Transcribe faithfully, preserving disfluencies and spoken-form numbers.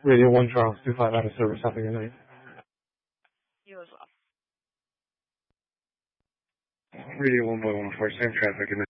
Radio one Charles two five out of service. Have a good night. You as well. Radio one by one four, same traffic, good night.